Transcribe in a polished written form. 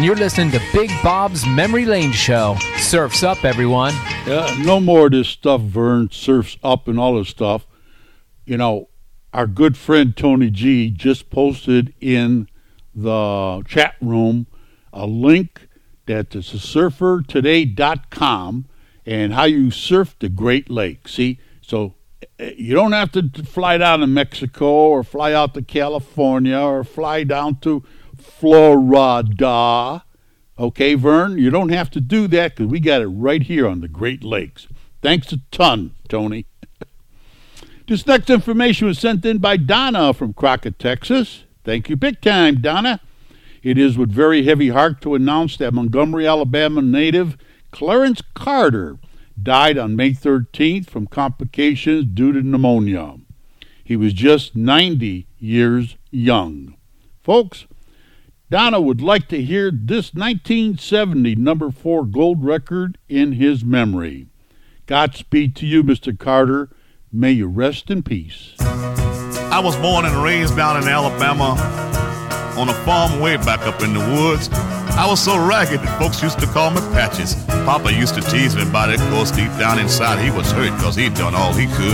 you're listening to Big Bob's Memory Lane Show. Surf's up, everyone. No more of this stuff, Vern. Surf's up and all this stuff. You know, our good friend Tony G just posted in the chat room a link that is surfertoday.com and how you surf the Great Lakes. See, so you don't have to fly down to Mexico or fly out to California or fly down to Florida. Okay, Vern, you don't have to do that because we got it right here on the Great Lakes. Thanks a ton, Tony. This next information was sent in by Donna from Crockett, Texas. Thank you big time, Donna. It is with very heavy heart to announce that Montgomery, Alabama native Clarence Carter died on May 13th from complications due to pneumonia. He was just 90 years young. Folks, Donna would like to hear this 1970 number 4 gold record in his memory. Godspeed to you, Mr. Carter. May you rest in peace. I was born and raised down in Alabama on a farm way back up in the woods. I was so ragged that folks used to call me Patches. Papa used to tease me about it, of course deep down inside he was hurt because he'd done all he could.